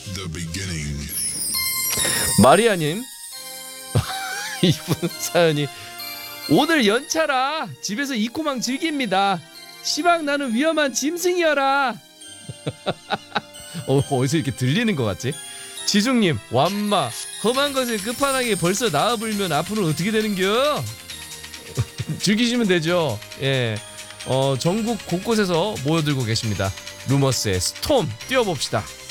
마리아님 이분 사연이 오늘 연차라 집에서 이코망 즐깁니다. 시방 나는 위험한 짐승이여라. 어디서 이렇게 들리는 것 같지? 지중님 완마 험한 것을 끝판왕에 벌써 나와불면 앞으로는 어떻게 되는겨? 즐기시면 되죠. 예, 전국 곳곳에서 모여들고 계십니다. 루머스의 스톰 뛰어봅시다.